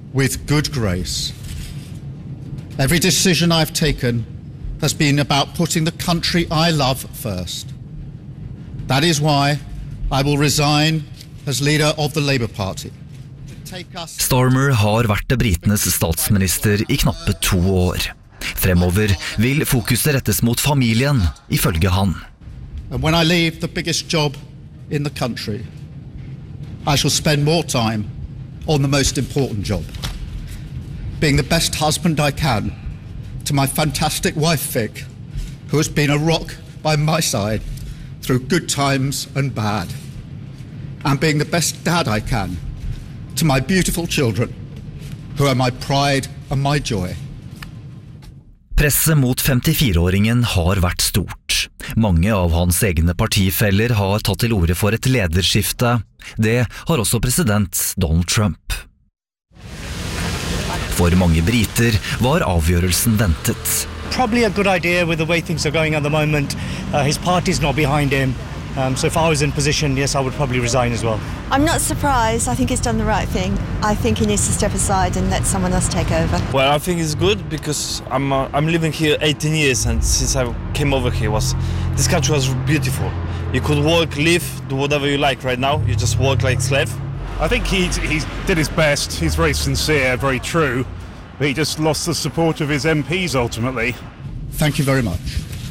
with good grace. Every decision I've taken has been about putting the country I love first. That is why I will resign as leader of the Labour Party. Starmer har vært britenes statsminister I knappe 2 år. Fremover vil fokuset rettes mot familien, ifølge han. And when I leave the biggest job in the country, I shall spend more time on the most important job. Being the best husband I can to my fantastic wife Vic, who has been a rock by my side through good times and bad. And being the best dad I can to my beautiful children, who are my pride and my joy. Presset mot 54-åringen har vært stort. Mange av hans egne partifeller har tatt til orde for et lederskifte. Det har også president Donald Trump. For mange briter var avgjørelsen ventet. Probably a good idea with the way things are going at the moment. His party's not behind him. So if I was in position, yes, I would probably resign as well. I'm not surprised. I think he's done the right thing. I think he needs to step aside and let someone else take over. Well, I think it's good because I'm living here 18 years, and since I came over here, this country was beautiful. You could work, live, do whatever you like. Right now, you just work like a slave. I think he did his best. He's very sincere, very true. But he just lost the support of his MPs ultimately. Thank you very much.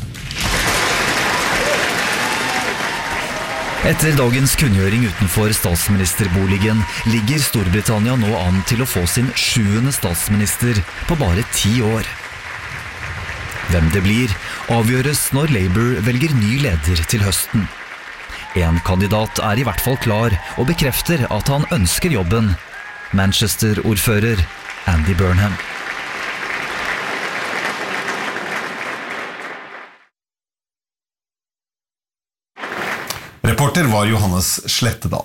Etter dagens kunngjøring utenfor statsministerboligen ligger Storbritannia nå an til å få sin 7. statsminister på bare 10 år. Hvem det blir, avgjøres når Labour velger ny leder til høsten. En kandidat I hvert fall klar og bekrefter at han ønsker jobben. Manchester-ordfører Andy Burnham. Reporter var Johannes Slettedal.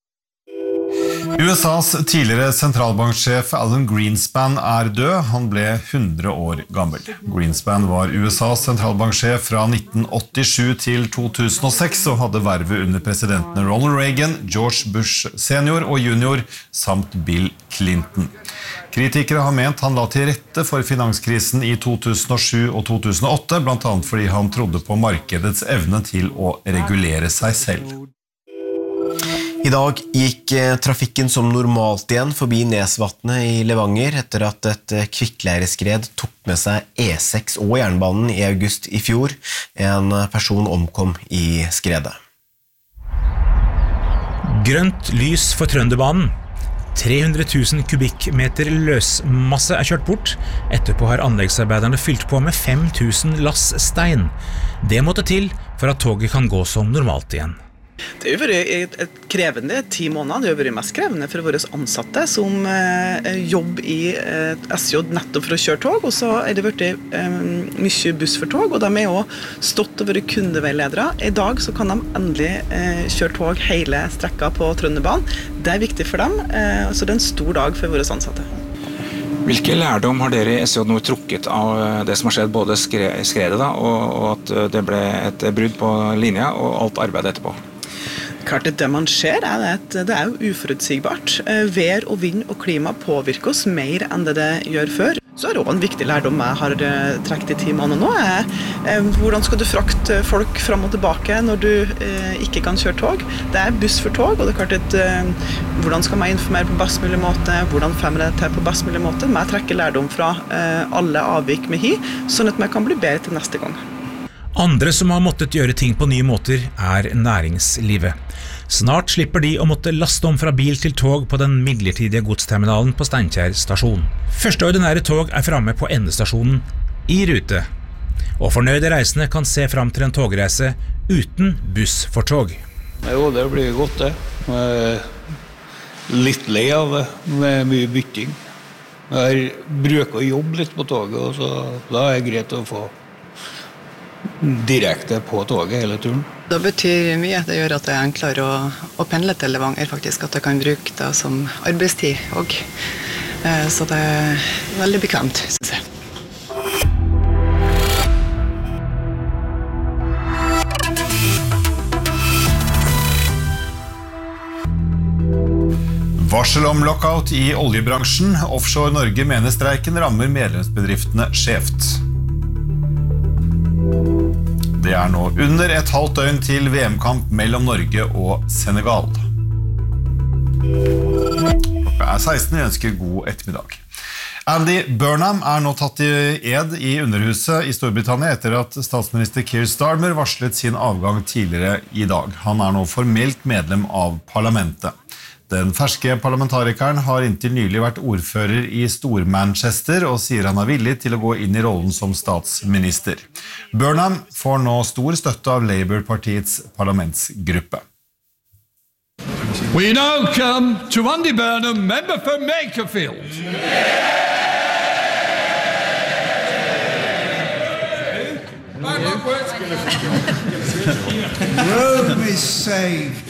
USAs tidligere sentralbanksjef Alan Greenspan død. Han ble 100 år gammel. Greenspan var USAs sentralbanksjef fra 1987 til 2006 og hadde vervet under presidentene Ronald Reagan, George Bush senior og junior samt Bill Clinton. Kritikere har ment han la til rette for finanskrisen I 2007 og 2008, blant annet fordi han trodde på markedets evne til å regulere seg selv. I dag gikk trafikken som normalt igjen forbi Nesvatnet I Levanger etter at et kvikkleireskred tok med seg E6 og jernbanen I august I fjor. En person omkom I skredet. Grønt lys for Trønderbanen. 300 000 kubikkmeter løsmasse kjørt bort. Etterpå har anleggsarbeiderne fylt på med 5 000 lass stein. Det måtte til for at toget kan gå som normalt igjen. Det har vært et krevende 10 måneder. Det har vært mest krevende for våre ansatte som jobber I SJ nettopp for å kjøre tog, og så det vært mye buss for tog, og de også stått og vært kundeveiledere. I dag så kan de endelig kjøre tog hele strekka på Trønderbanen. Det viktig for dem, så det en stor dag for våre ansatte. Hvilke lærdom har dere I SJ nå trukket av det som har skjedd, både skredet da, og at det ble et brudd på linja og alt arbeidet etterpå? Klart det man ser at det jo uforutsigbart. Vær og vind og klima påvirker oss mer enn det gjør før. Så det også en viktig lærdom jeg har trekket I 10 måneder nå. Hvordan skal du frakte folk fram og tilbake når du ikke kan kjøre tog? Det buss for tog, og det klart at hvordan skal man informere på best mulig måte? Hvordan får man det til på best mulig måte? Men jeg trekker lærdom fra alle avvik med sånn at man kan bli bedre til neste gang. Andre som har måttet gjøre ting på nye måter næringslivet. Snart slipper de å måtte laste om fra bil til tog på den midlertidige godsterminalen på Steinkjer stasjon. Første ordinære tog fremme på endestasjonen I rute. Og fornøyde reisende kan se frem til en togreise uten buss for tog. Jo, det blir godt det. Litt lei av det, med mye bytting. Jeg bruker å jobbe litt på toget, og så da det greit å få direkte på toget hele turen. Det betyr mye. Det gjør at det enklere å pendle til Levanger, faktisk. At jeg kan bruke det som arbeidstid også. Så det veldig bekvemt, synes jeg. Varsel om lockout i oljebransjen. Offshore Norge mener streiken rammer medlemsbedriftene skjevt. Det nå under et halvt døgn til VM-kamp mellom Norge og Senegal. Klokka 16, vi ønsker god ettermiddag. Andy Burnham nå tatt i ed i Underhuset i Storbritannia etter at statsminister Keir Starmer varslet sin avgang tidligere i dag. Han nå formelt medlem av parlamentet. Den ferske parlamentarikeren har inntil nylig vært ordfører i Stor-Manchester og sier han villig til å gå inn i rollen som statsminister. Burnham får nå stor støtte av Labour-partiets parlamentsgruppe. We now come to Andy Burnham, member for Makerfield. Rome is saved.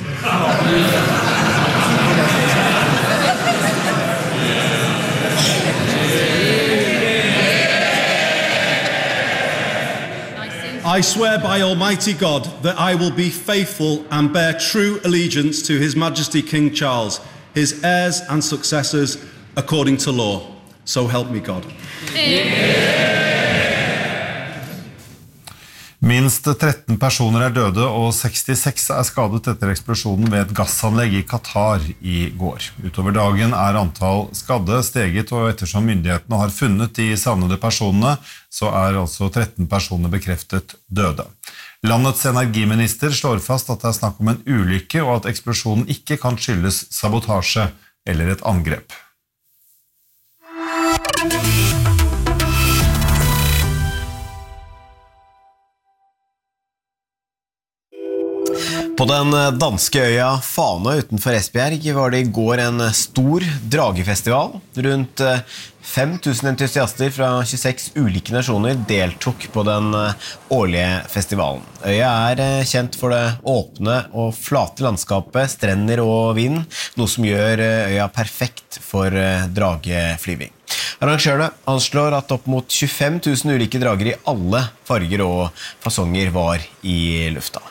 I swear by Almighty God that I will be faithful and bear true allegiance to His Majesty King Charles, his heirs and successors, according to law. So help me God. Minst 13 personer døde og 66 skadet etter eksplosjonen ved et gassanlegg i Qatar i går. Utover dagen antall skadde steget, og ettersom myndighetene har funnet de savnede personene, så altså 13 personer bekreftet døde. Landets energiminister slår fast at det snakk om en ulykke, og at eksplosjonen ikke kan skyldes sabotasje eller et angrep. På den danske øya Fana utenfor Esbjerg var det i går en stor dragefestival. Rundt 5000 entusiaster fra 26 ulike nasjoner deltok på den årlige festivalen. Øya kjent for det åpne og flate landskapet, strender og vind, noe som gjør øya perfekt for drageflyving. Arrangørene anslår at opp mot 25 000 ulike drager i alle farger og fasonger var i lufta.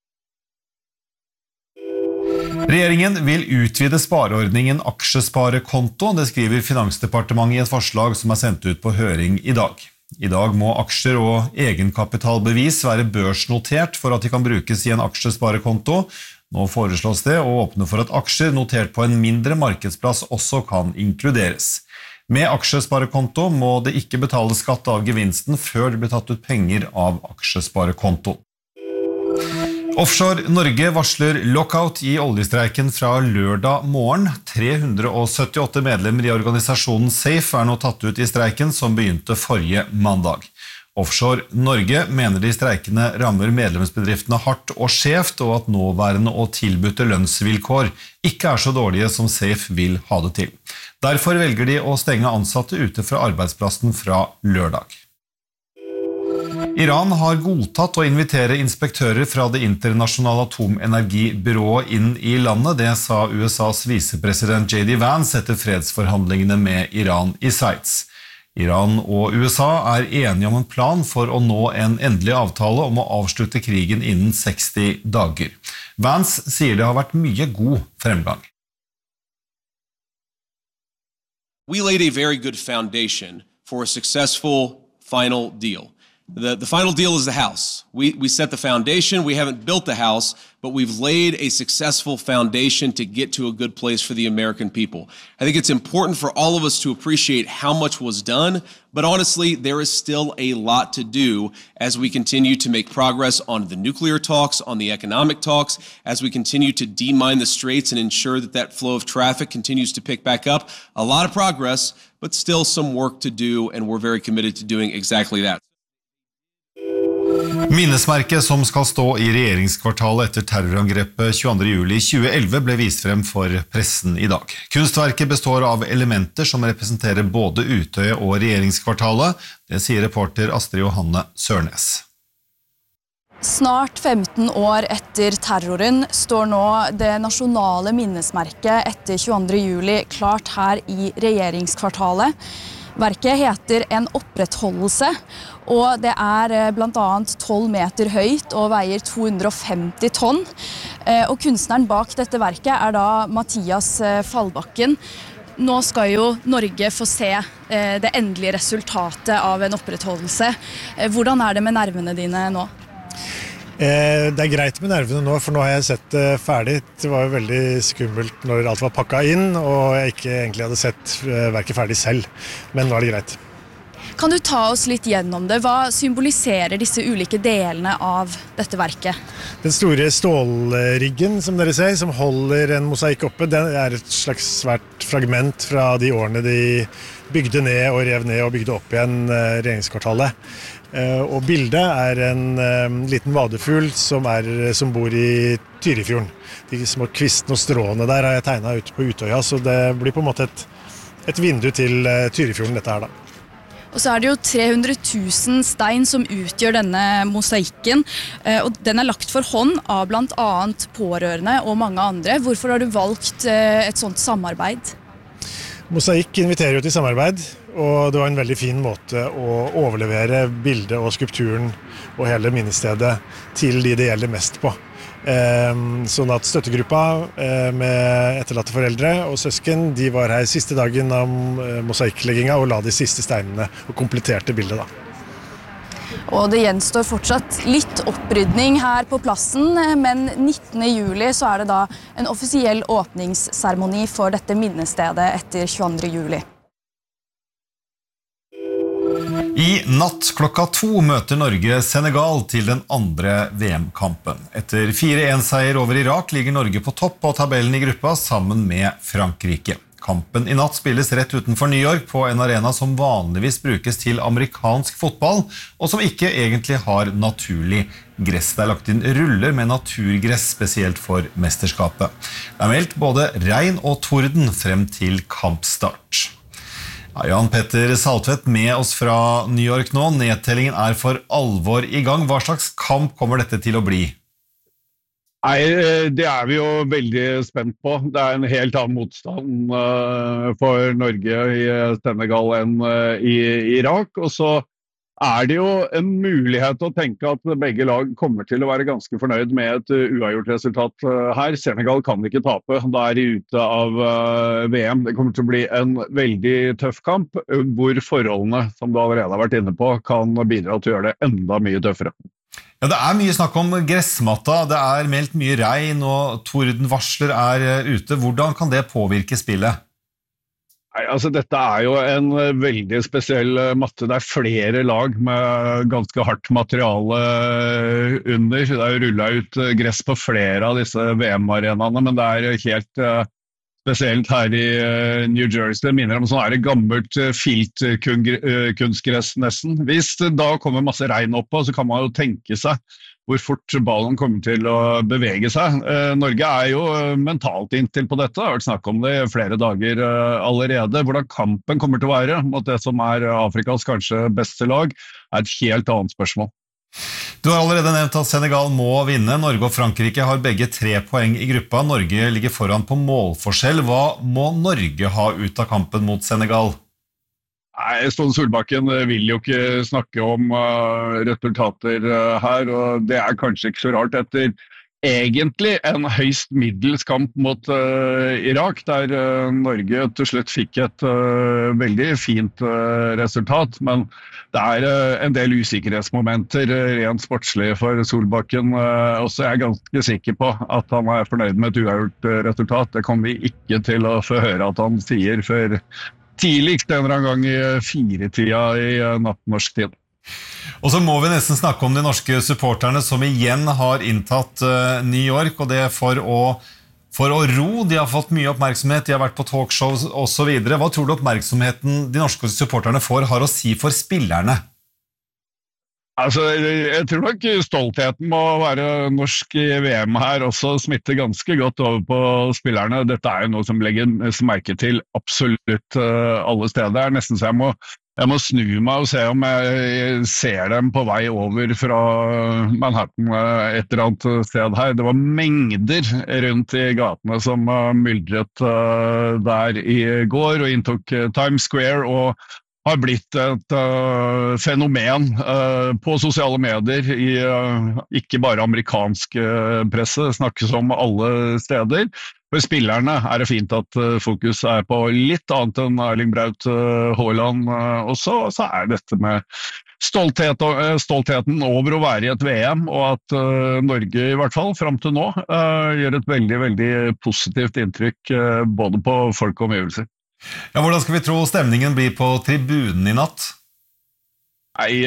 Regjeringen vil utvide spareordningen aksjesparekonto, det skriver Finansdepartementet i et forslag som sendt ut på høring i dag. I dag må aksjer og egenkapitalbevis være børsnotert for at de kan brukes i en aksjesparekonto. Nå foreslås det å åpne for at aksjer notert på en mindre markedsplass også kan inkluderes. Med aksjesparekonto må det ikke betale skatt av gevinsten før det blir tatt ut penger av aksjesparekonto. Offshore Norge varsler lockout i oljestreiken fra lørdag morgen. 378 medlemmer i organisasjonen SAFE nå tatt ut i streiken som begynte forrige mandag. Offshore Norge mener de streikene rammer medlemsbedriftene hardt og skjevt, og at nåværende og tilbudte lønnsvilkår ikke så dårlige som SAFE vil ha det til. Derfor velger de å stenge ansatte ute fra arbeidsplassen fra lørdag. Iran har godtatt å invitere inspektører fra det internasjonale atomenergibyrået inn i landet. Det sa USAs visepresident J.D. Vance etter fredsforhandlingene med Iran i Sveits. Iran og USA enige om en plan for å nå en endelig avtale om å avslutte krigen innen 60 dager. Vance sier det har vært mye god fremgang. We laid a very good foundation for a successful final deal. The final deal is the house. We set the foundation. We haven't built the house, but we've laid a successful foundation to get to a good place for the American people. I think it's important for all of us to appreciate how much was done, but honestly, there is still a lot to do as we continue to make progress on the nuclear talks, on the economic talks, as we continue to demine the straits and ensure that that flow of traffic continues to pick back up. A lot of progress, but still some work to do, and we're very committed to doing exactly that. Minnesmerket som skal stå i regjeringskvartalet etter terrorangrepet 22. juli 2011 ble vist frem for pressen i dag. Kunstverket består av elementer som representerer både Utøya og regjeringskvartalet, det sier reporter Astrid Johanne Sørnes. Snart 15 år etter terroren står nå det nasjonale minnesmerket etter 22. juli klart her i regjeringskvartalet. Verket heter En opprettholdelse, og det blant annet 12 meter høyt og veier 250 tonn. Og kunstneren bak dette verket da Mathias Fallbakken. Nå skal jo Norge få se det endelige resultatet av en opprettholdelse. Hvordan det med nervene dine nå? Det greit med nervene nå, for nå har jeg sett det ferdig. Det var jo veldig skummelt når alt var pakket inn, og jeg ikke egentlig hadde sett verket ferdig selv. Men nå det greit. Kan du ta oss litt gjennom det? Hva symboliserer disse ulike delene av dette verket? Den store stålriggen, som dere ser, som holder en mosaikk oppe, det et slags svært fragment fra de årene de bygde ned og rev ned og bygde opp igjen regjeringskvartalet. Og bildet en liten vadefugl som bor i Tyrifjorden. De små kvistene og stråene der har jeg tegnet ute på Utøya, så det blir på en måte et vindu til Tyrifjorden dette her da. Og så det jo 300 000 stein som utgjør denne mosaikken, og den lagt for hånd av blant annet pårørende og mange andre. Hvorfor har du valgt et sånt samarbeid? Mosaikk inviterer jo til samarbeid, og det var en veldig fin måte å overlevere bildet og skulpturen og hele minnestedet til de det gjelder mest på. Sånn at støttegruppa med etterlatte foreldre og søsken, de var her siste dagen av mosaikkleggingen og la de siste steinene og kompletterte bildet da. Og det gjenstår fortsatt litt opprydning her på plassen, men 19. juli så det da en offisiell åpningsseremoni for dette minnestedet etter 22. juli. I natt klokka 2 møter Norge Senegal til den andre VM-kampen. Etter 4-1-seier over Irak ligger Norge på topp på tabellen i gruppa sammen med Frankrike. Kampen i natt spilles rett utenfor New York på en arena som vanligvis brukes til amerikansk fotball, og som ikke egentlig har naturlig gress. Det lagt inn ruller med naturgress spesielt for mesterskapet. Det meldt både regn og torden frem til kampstart. Jan Petter Saltvedt med oss fra New York nå. Nedtellingen for alvor i gang. Hva slags kamp kommer dette til å bli? Nei, det vi jo veldig spent på. Det en helt annen motstand for Norge i Senegal enn i Irak. Og så det jo en mulighet å tenke at begge lag kommer til å være ganske fornøyd med et uavgjort resultat her. Senegal kan ikke tape, da de ute av VM. Det kommer til å bli en veldig tøff kamp, hvor forholdene, som du allerede har vært inne på, kan bidra til å gjøre det enda mye tøffere. Ja, det mye snakk om gressmatta, det meldt mye regn og tordenvarsler ute. Hvordan kan det påvirke spillet? Nei, altså dette jo en veldig spesiell matte. Det flere lag med ganske hardt materiale under. Det rullet ut gress på flere av disse VM-arenaene, men det helt spesielt her i New Jersey. Det minner om sånn gammelt filtkunstgress nesten. Hvis det da kommer masse regn oppå, så kan man jo tenke seg hvor fort ballen kommer til å bevege seg. Norge jo mentalt inntil på dette. Det har vært snakk om det i flere dager allerede. Hvordan kampen kommer til å være mot det som Afrikas kanskje beste lag, et helt annet spørsmål. Du har allerede nevnt at Senegal må vinne. Norge og Frankrike har begge 3 poeng i gruppa. Norge ligger foran på målforskjell. Hva må Norge ha ut av kampen mot Senegal? Nei, Ståle Solbakken vil jo ikke snakke om resultater her, og det kanskje ikke så rart etter egentlig en høyst middels kamp mot Irak, der Norge til slutt fikk et veldig fint resultat, men det en del usikkerhetsmomenter rent sportslig for Solbakken, og så ganske sikker på at han fornøyd med et uavgjort resultat. Det kommer vi ikke til å få høre at han sier før tidligst en eller annen gang i 4-tida i natt-norsk tid. Og så må vi nesten snakke om de norske supporterne som igjen har inntatt New York, og det for å ro. De har fått mye oppmerksomhet, de har vært på talkshows og så videre. Hva tror du oppmerksomheten de norske supporterne har å si for spillerne? Altså, jeg tror nok stoltheten må være norsk i VM her også smitter ganske godt over på spillerne. Dette jo noe som legges merke til absolutt alle steder. Det nesten så jeg må snu meg og se om jeg ser dem på vei over fra Manhattan et eller annet sted her. Det var mengder rundt i gatene som myldret der i går og inntok Times Square og har blitt et fenomen på sosiale medier i ikke bare amerikansk presse, snakkes om alle steder. For spillerne det fint at fokus på litt annet enn Erling Braut Haaland også, og så dette med stoltheten over å være i et VM, og at Norge i hvert fall frem til nå gjør et veldig, veldig positivt inntrykk både på folk og omgivelser. Ja, hvordan skal vi tro stemningen blir på tribunen i natt? Nei,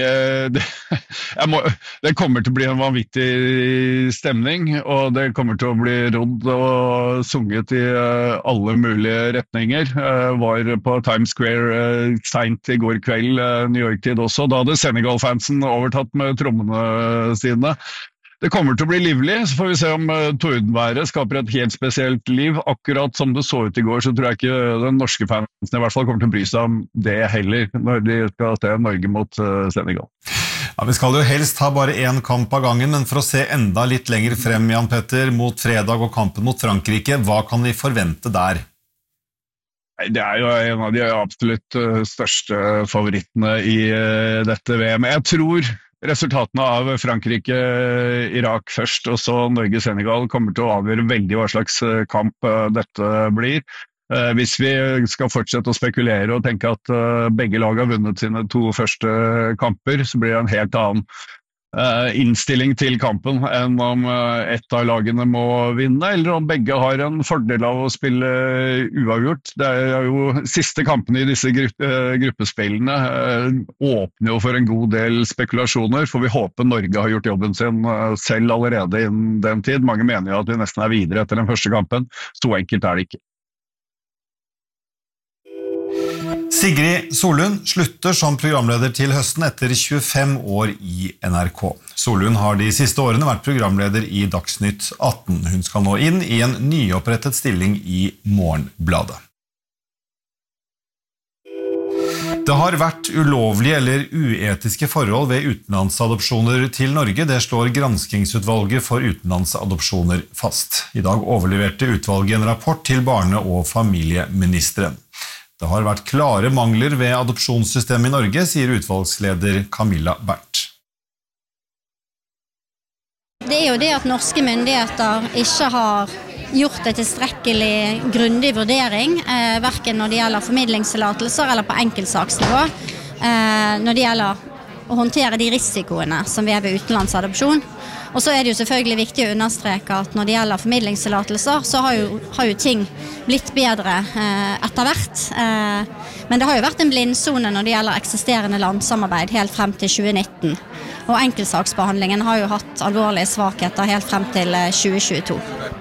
det kommer til å bli en vanvittig stemning, og det kommer til å bli rodd og sunget i alle mulige retninger. Var på Times Square sent i går kveld, New York-tid også. Da hadde Senegal-fansen overtatt med trommene sine. Det kommer til å bli livlig, så får vi se om tordenværet skaper et helt spesielt liv. Akkurat som det så ut i går, så tror jeg ikke den norske fansen i hvert fall kommer til å bry seg om det heller, når de skal se Norge mot Senegal. Ja, vi skal jo helst ha bare en kamp av gangen, men for å se enda litt lenger frem, Jan Petter, mot fredag og kampen mot Frankrike, hva kan vi forvente der? Det jo en av de absolutt største favorittene i dette VM. Jeg tror resultatene av Frankrike-Irak først, og så Norge-Senegal kommer til å avgjøre veldig hva slags kamp dette blir. Hvis vi skal fortsette å spekulere og tenke at begge lag har vunnet sine 2 første kamper, så blir det en helt annen innstilling til kampen enn om ett av lagene må vinne, eller om begge har en fordel av å spille uavgjort. Det jo siste kampene i disse gruppespillene åpner jo for en god del spekulasjoner, for vi håper Norge har gjort jobben sin selv allerede innen den tid. Mange mener jo at vi nesten videre etter den første kampen. Så enkelt det ikke. Sigrid Solund slutter som programleder til høsten etter 25 år i NRK. Solund har de siste årene vært programleder i Dagsnytt 18. Hun skal nå inn i en nyopprettet stilling i Morgenbladet. Det har vært ulovlige eller uetiske forhold ved utenlandsadopsjoner til Norge. Det slår Granskingsutvalget for utenlandsadopsjoner fast. I dag overleverte utvalget en rapport til barne- og familieministeren. Det har vært klare mangler ved adopsjonssystemet i Norge, sier utvalgsleder Camilla Bernt. Det jo det at norske myndigheter ikke har gjort en tilstrekkelig grundig vurdering, hverken når det gjelder formidlingstillatelser eller på enkeltsaksnivå, når det gjelder å håndtere de risikoene som vi ved utenlandsadopsjon. Og så det jo selvfølgelig viktig å understreke at når det gjelder formidlingstillatelser, så har jo ting blitt bedre etter hvert. Men det har jo vært en blindsone når det gjelder eksisterende landsamarbeid helt frem til 2019. Og enkeltsaksbehandlingen har jo hatt alvorlige svakheter helt frem til 2022.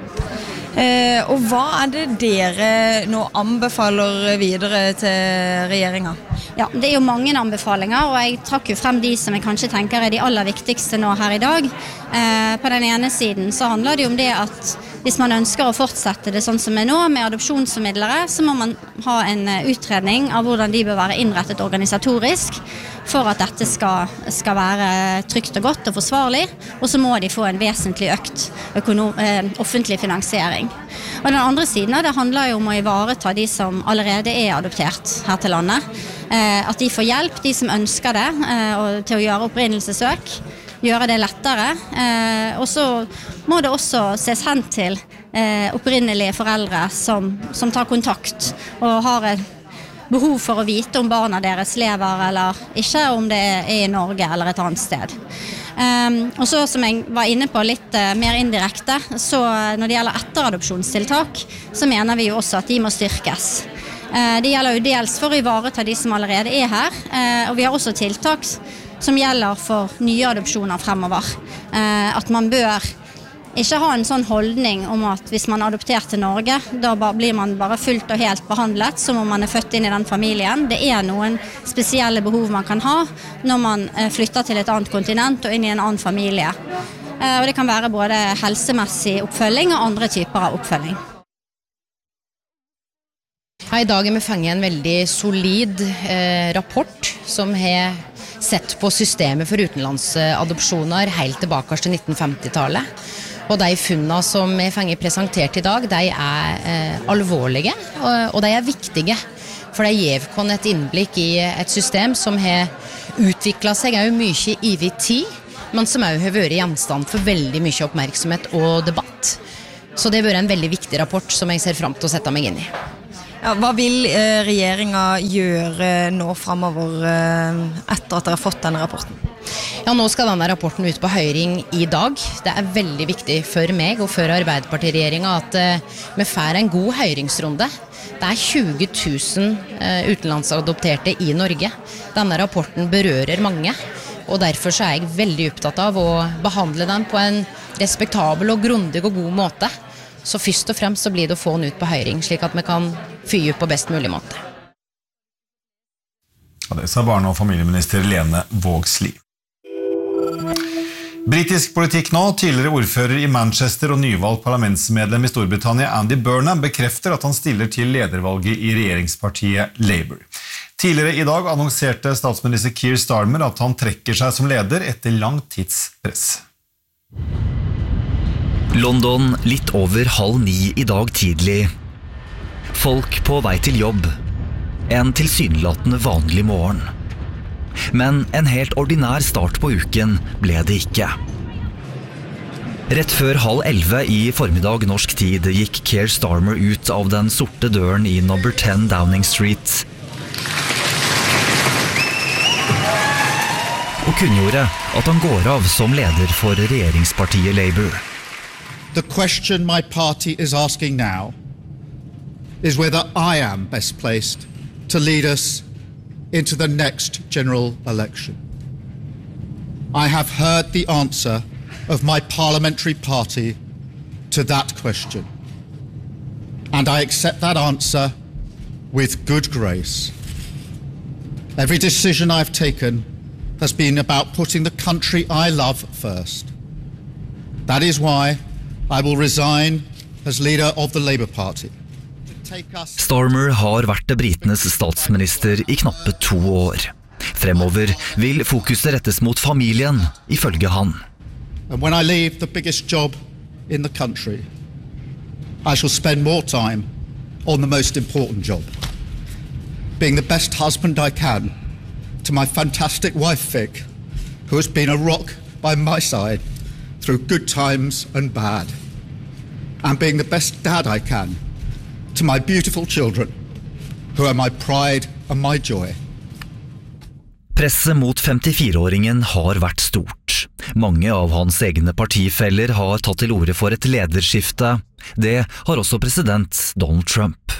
Og hva det dere nå anbefaler videre til regjeringen? Ja, det jo mange anbefalinger, og jeg trakk jo frem de som jeg kanskje tenker de aller viktigste nå her i dag. På den ene siden så handler det jo om det at hvis man ønsker å fortsette det sånn som nå med adopsjonsformidlere, så må man ha en utredning av hvordan de bør være innrettet organisatorisk for at dette skal være trygt og godt og forsvarlig, og så må de få en vesentlig økt offentlig finansiering. Og den andre siden det handler jo om å ivareta de som allerede adoptert her til landet, at de får hjelp, de som ønsker det, til å gjøre opprinnelsessøk, gjøre det lettere, og så må det også ses hen til opprinnelige foreldre som tar kontakt og har et behov for å vite om barna deres lever eller ikke, om det i Norge eller et annet sted. Og så som jeg var inne på litt mer indirekte, så når det gjelder etteradopsjonstiltak, så mener vi jo også at de må styrkes. Det gjelder jo dels for å ivareta de som allerede her, og vi har også tiltak som gjelder for nye adopsjoner fremover. At man bør ikke ha en sånn holdning om at hvis man adopterer til Norge, da blir man bare fullt og helt behandlet som om man født inn i den familien. Det noen spesielle behov man kan ha når man flytter til et annet kontinent og inn i en annen familie. Og det kan være både helsemessig oppfølging og andre typer av oppfølging. I dag vi fanget en veldig solid rapport som har sett på systemet for utenlandsadopsjoner helt tilbake til 1950-tallet. Og de funnene som vi fanget presentert i dag, de alvorlige, og de viktige. For det gir oss et innblikk i et system som har utviklet seg jo mye i tid, men som også har vært gjenstand for veldig mye oppmerksomhet og debatt. Så det har vært en veldig viktig rapport som jeg ser frem til å sette meg inn i. Ja, hva vil regjeringen gjøre nå fremover etter at dere har fått denne rapporten? Ja, nå skal denne rapporten ut på høring i dag. Det er veldig viktig for meg og for Arbeiderpartiregjeringen at vi får en god høringsrunde. Det er 20 000 utenlandsadopterte i Norge. Denne rapporten berører mange, og derfor så er jeg veldig opptatt av å behandle den på en respektabel og grundig og god måte. Så først og fremst så blir det å få den ut på høring, slik at vi kan fyre på best mulig måte. Ja, det sa barne- og familieminister Lene Vågslid. Britisk politikk nå. Tidligere ordfører i Manchester og nyvalgt parlamentsmedlem i Storbritannia Andy Burnham bekrefter at han stiller til ledervalget i regjeringspartiet Labour. Tidligere i dag annonserte statsminister Keir Starmer at han trekker seg som leder etter lang tids press. London litt over 8:30 i dag tidlig. Folk på vei til jobb. En tilsynelatende vanlig morgen. Men en helt ordinær start på uken ble det ikke. Rett før 10:30 i formiddag norsk tid gikk Keir Starmer ut av den sorte døren i number 10 Downing Street og kunngjorde at han går av som leder for regjeringspartiet Labour. The question my party is asking now is whether I am best placed to lead us into the next general election. I have heard the answer of my parliamentary party to that question, and I accept that answer with good grace. Every decision I've taken has been about putting the country I love first. That is why I will resign as leader of the Labour Party. Starmer har vært britenes statsminister i knappe 2 år. Fremover vil fokuset rettes mot familien, ifølge han. And when I leave the biggest job in the country, I shall spend more time on the most important job. Being the best husband I can to my fantastic wife Vic, who has been a rock by my side through good times and bad. And being the best dad I can to my beautiful children, who are my pride and my joy. Presset mot 54-åringen har vært stort. Mange av hans egne partifeller har tatt til orde for et lederskifte. Det har også president Donald Trump.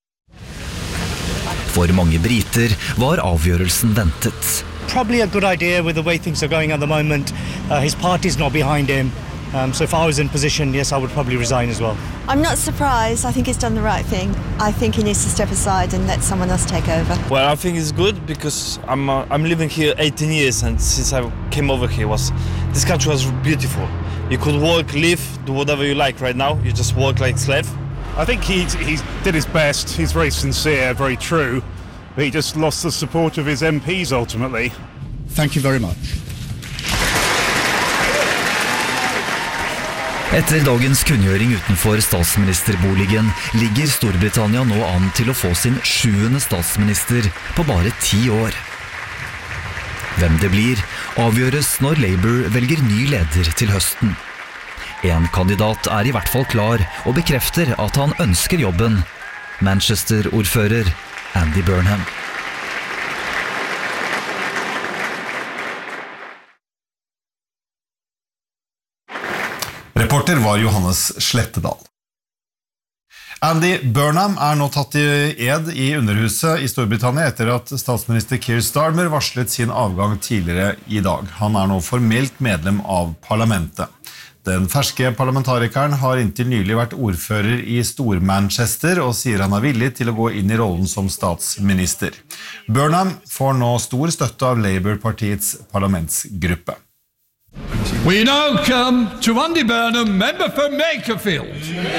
For mange briter var avgjørelsen ventet. Probably a good idea with the way things are going at the moment. His party's not behind him. So if I was in position, yes, I would probably resign as well. I'm not surprised. I think he's done the right thing. I think he needs to step aside and let someone else take over. Well, I think it's good because I'm living here 18 years, and since I came over here, this country was beautiful. You could work, live, do whatever you like. Right now, you just work like a slave. I think he did his best. He's very sincere, very true. But he just lost the support of his MPs ultimately. Thank you very much. Etter dagens kunngjøring utenfor statsministerboligen ligger Storbritannia nå an til å få sin 7. statsminister på bare 10 år. Hvem det blir, avgjøres når Labour velger ny leder til høsten. En kandidat er i hvert fall klar og bekrefter at han ønsker jobben. Manchester-ordfører Andy Burnham. Reporter var Johannes Slettedal. Andy Burnham er nå tatt i ed i underhuset i Storbritannia etter at statsminister Keir Starmer varslet sin avgang tidligere i dag. Han er nå formelt medlem av parlamentet. Den ferske parlamentarikeren har inntil nylig vært ordfører i Stor-Manchester og sier han er villig til å gå inn i rollen som statsminister. Burnham får nå stor støtte av Labour-partiets parlamentsgruppe. We now come to Andy Burnham, member for Makerfield.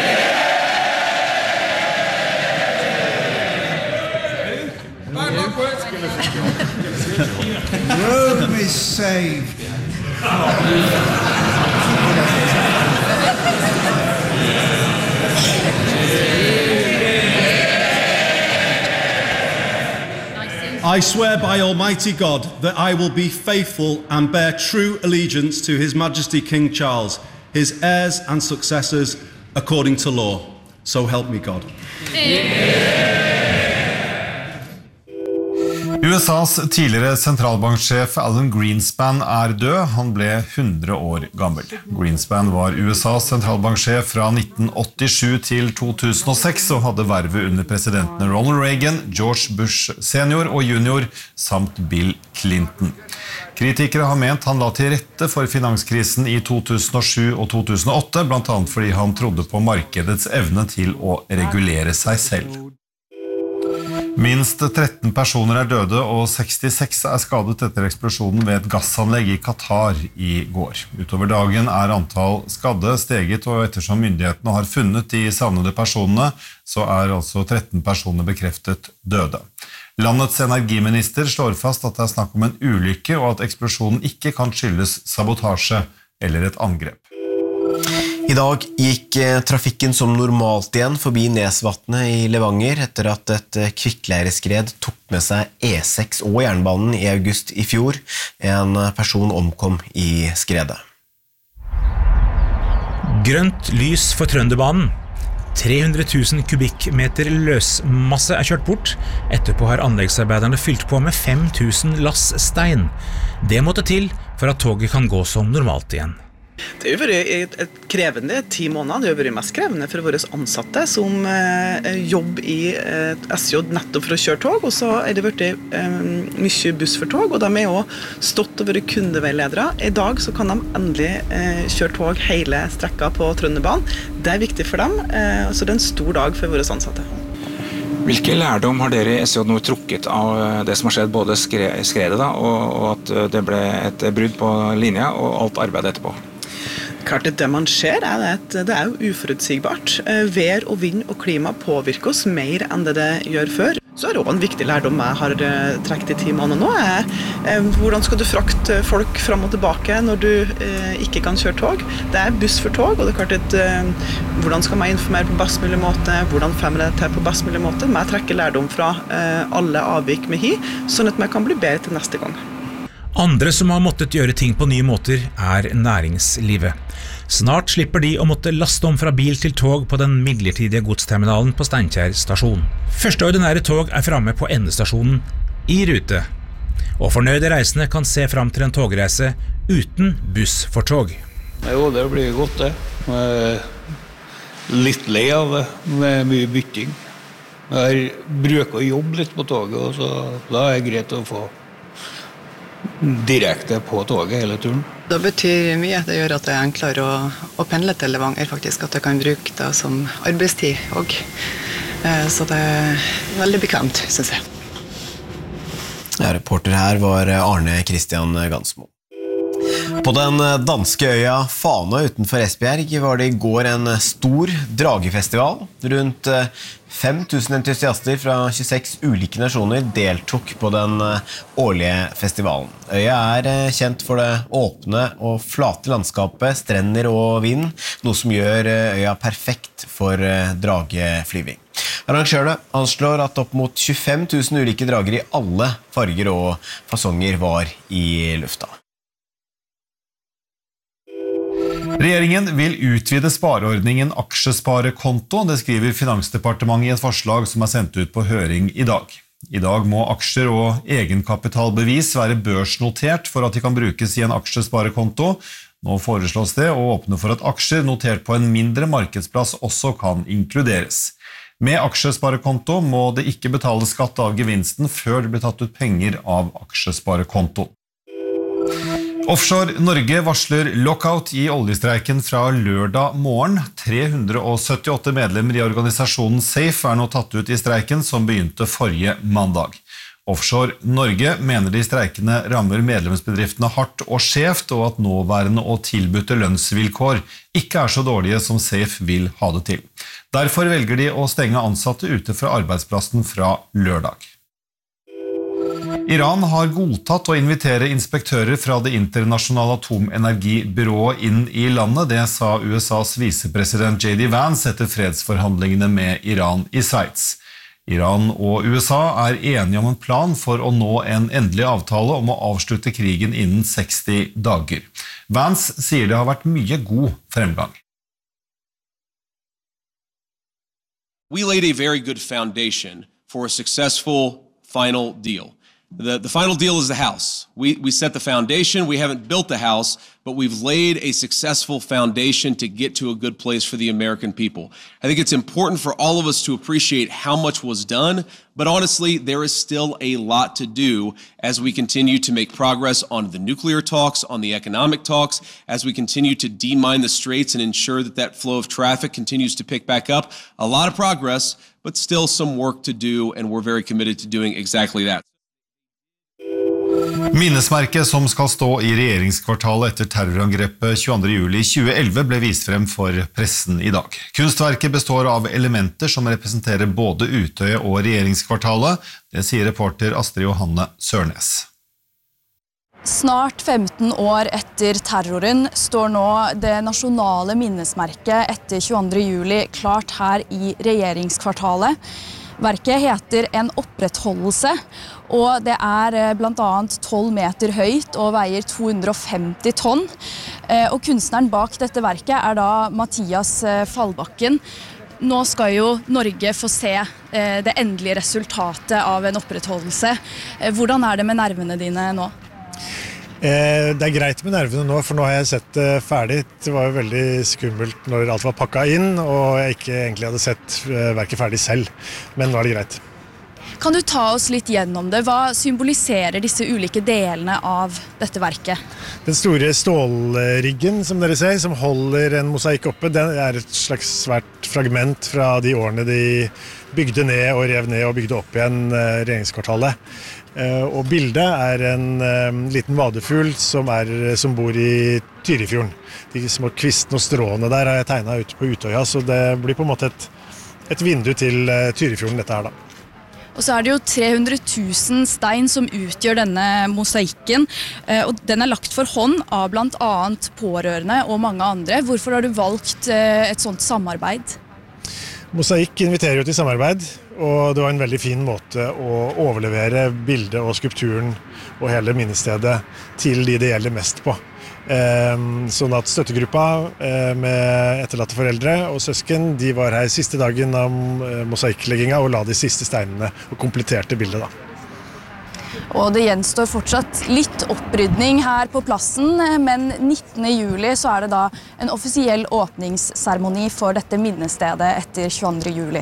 Rome is saved. I swear by Almighty God that I will be faithful and bear true allegiance to His Majesty King Charles, his heirs and successors, according to law. So help me God. USAs tidligere sentralbanksjef Alan Greenspan død. Han ble 100 år gammel. Greenspan var USAs sentralbanksjef fra 1987 til 2006 og hadde vervet under presidentene Ronald Reagan, George Bush senior og junior samt Bill Clinton. Kritikere har ment han la til rette for finanskrisen i 2007 og 2008, blant annet fordi han trodde på markedets evne til å regulere seg selv. Minst 13 personer døde og 66 skadet etter eksplosjonen ved et gassanlegg i Qatar i går. Utover dagen antall skadde steget, og ettersom myndighetene har funnet de savnede personene, så altså 13 personer bekreftet døde. Landets energiminister slår fast at det snakk om en ulykke, og at eksplosjonen ikke kan skyldes sabotasje eller et angrep. I dag gikk trafikken som normalt igjen forbi Nesvatnet i Levanger etter at et kvikkleireskred tok med seg E6 og jernbanen i august i fjor. En person omkom i skredet. Grønt lys for Trønderbanen. 300 000 kubikkmeter løsmasse kjørt bort. Etterpå har anleggsarbeiderne fylt på med 5 000 lass stein. Det måtte til for at toget kan gå som normalt igjen. Det har vært et krevende 10 måneder. Det har vært mest krevende for våre ansatte som jobber i SJ nettopp for å kjøre tog, og så det vært mye buss for tog, og de også stått og vært kundeveiledere. I dag så kan de endelig kjøre tog hele strekka på Trønderbanen. Det viktig for dem, så det en stor dag for våre ansatte. Hvilke lærdom har dere i SJ nå trukket av det som har skjedd, både skredet da, og at det ble et brudd på linja og alt arbeidet etterpå? Klart det man ser at det jo uforutsigbart. Vær og vind og klima påvirker oss mer enn det gjør før. Så det også en viktig lærdom jeg har trekket i 10 måneder nå. Hvordan skal du frakte folk fram og tilbake når du ikke kan kjøre tog? Det buss for tog, og det klart at hvordan skal man informere på best mulig måte? Hvordan får man det til på best mulig måte? Man trekker lærdom fra alle avvik med sånn at man kan bli bedre til neste gang. Andre som har måttet gjøre ting på nye måter næringslivet. Snart slipper de å måtte laste om fra bil til tog på den midlertidige godsterminalen på Steinkjer stasjon. Første ordinære tog fremme på endestasjonen i rute. Og fornøyde reisende kan se frem til en togreise uten buss for tog. Jo, det blir godt det. Litt lei av det, med mye bytting. Jeg bruker å jobbe litt på toget, og så da det greit å få direkte på toget hele turen. Det betyr mye. Det gjør at det enklere å pendle til Levanger, faktisk. At jeg kan bruke det som arbeidstid også. Så det veldig bekvemt, synes jeg. Ja, reporter her var Arne Christian Gansmo. På den danske øya Fana utenfor Esbjerg var det i går en stor dragefestival. Rundt 5000 entusiaster fra 26 ulike nasjoner deltok på den årlige festivalen. Øya kjent for det åpne og flate landskapet, strender og vind, noe som gjør øya perfekt for drageflyving. Arrangørene anslår at opp mot 25 000 ulike drager i alle farger og fasonger var i lufta. Regjeringen vil utvide spareordningen aksjesparekonto, det skriver Finansdepartementet i et forslag som sendt ut på høring i dag. I dag må aksjer og egenkapitalbevis være børsnotert for at de kan brukes i en aksjesparekonto. Nå foreslås det å åpne for at aksjer notert på en mindre markedsplass også kan inkluderes. Med aksjesparekonto må det ikke betale skatt av gevinsten før det blir tatt ut penger av aksjesparekonto. Offshore Norge varsler lockout i oljestreiken fra lørdag morgen. 378 medlemmer i organisasjonen SAFE nå tatt ut i streiken som begynte forrige mandag. Offshore Norge mener de streikene rammer medlemsbedriftene hardt og skjevt, og at nåværende og tilbudte lønnsvilkår ikke så dårlige som SAFE vil ha det til. Derfor velger de å stenge ansatte ute fra arbeidsplassen fra lørdag. Iran har godtatt å invitere inspektører fra det internasjonale atomenergibyrået inn i landet. Det sa USAs visepresident J.D. Vance etter fredsforhandlingene med Iran i Sveits. Iran og USA er enige om en plan for å nå en endelig avtale om å avslutte krigen innen 60 dager. Vance sier det har vært mye god fremgang. We laid a very good foundation for a successful final deal. The final deal is the house. We set the foundation. We haven't built the house, but we've laid a successful foundation to get to a good place for the American people. I think it's important for all of us to appreciate how much was done, but honestly, there is still a lot to do as we continue to make progress on the nuclear talks, on the economic talks, as we continue to demine the straits and ensure that that flow of traffic continues to pick back up. A lot of progress, but still some work to do, and we're very committed to doing exactly that. Minnesmerket som skal stå i regjeringskvartalet etter terrorangrepet 22. juli 2011 ble vist frem for pressen i dag. Kunstverket består av elementer som representerer både Utøya og regjeringskvartalet, det sier reporter Astrid Johanne Sørnes. Snart 15 år etter terroren står nå det nasjonale minnesmerket etter 22. juli klart her i regjeringskvartalet. Verket heter En opprettholdelse, og det er blant annet 12 meter høyt og veier 250 tonn. Og kunstneren bak dette verket er da Mathias Fallbakken. Nå skal jo Norge få se det endelige resultatet av en opprettholdelse. Hvordan er det med nervene dine nå? Det er greit med nervene nå, for nå har jeg sett det ferdig. Det var jo veldig skummelt når alt var pakket inn, og jeg ikke egentlig hadde sett verket ferdig selv. Men nå er det greit. Kan du ta oss litt gjennom det? Hva symboliserer disse ulike delene av dette verket? Den store stålriggen, som dere ser, som holder en mosaikk oppe, det er et slags svært fragment fra de årene de bygde ned og rev ned og bygde opp igjen regjeringskvartalet. Og bildet er en liten vadefugl som bor i Tyrifjorden. De små kvistene og stråene der har jeg tegnet ute på Utøya, så det blir på en måte et vindu til Tyrifjorden dette her da. Og så er det jo 300 000 stein som utgjør denne mosaikken, og den er lagt for hånd av blant annet pårørende og mange andre. Hvorfor har du valgt et sånt samarbeid? Mosaikk inviterer jo til samarbeid, og det var en veldig fin måte å overlevere bildet og skulpturen og hele minnestedet til de det gjelder mest på. Sånn at støttegruppa med etterlatte foreldre og søsken, de var her siste dagen av mosaikklegginga og la de siste steinene og kompletterte bildet da. Og det gjenstår fortsatt litt opprydning her på plassen, men 19. juli så er det da en offisiell åpningsseremoni for dette minnestedet etter 22. juli.